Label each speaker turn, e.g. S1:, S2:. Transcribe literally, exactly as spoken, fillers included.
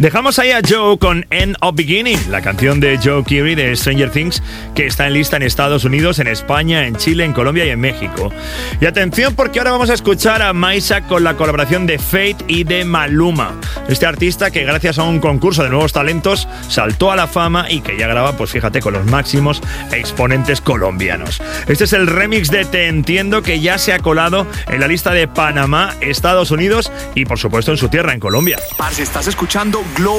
S1: Dejamos ahí a Joe con End of Beginning, la canción de Joe Keery de Stranger Things, que está en lista en Estados Unidos, en España, en Chile, en Colombia y en México. Y atención, porque ahora vamos a escuchar a Maisa con la colaboración de Fate y de Maluma, este artista que gracias a un concurso de nuevos talentos saltó a la fama y que ya graba, pues fíjate, con los máximos exponentes colombianos. Este es el remix de Te Entiendo, que ya se ha colado en la lista de Panamá, Estados Unidos y por supuesto en su tierra, en Colombia.
S2: Parce, estás escuchando Globo